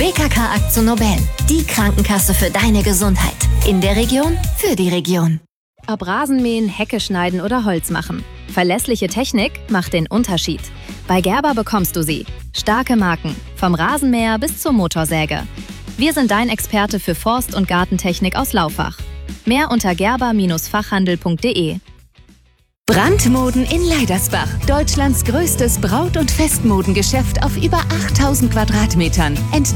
BKK AkzoNobel, die Krankenkasse für deine Gesundheit. In der Region, für die Region. Ob Rasenmähen, Hecke schneiden oder Holz machen. Verlässliche Technik macht den Unterschied. Bei Gerber bekommst du sie. Starke Marken, vom Rasenmäher bis zur Motorsäge. Wir sind dein Experte für Forst- und Gartentechnik aus Laufach. Mehr unter gerber-fachhandel.de. Brandmoden in Leidersbach. Deutschlands größtes Braut- und Festmodengeschäft auf über 8000 Quadratmetern.